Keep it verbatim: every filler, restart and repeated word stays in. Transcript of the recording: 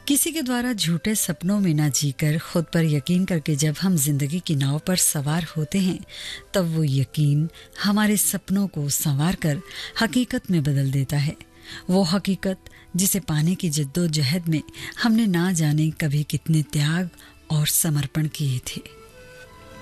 किसी के द्वारा झूठे सपनों में ना जीकर खुद पर यकीन करके जब हम जिंदगी की नाव पर सवार होते हैं, तब वो यकीन हमारे सपनों को संवार कर हकीकत में बदल देता है। वो हकीकत जिसे पाने की जद्दोजहद में हमने ना जाने कभी कितने त्याग और समर्पण किए थे।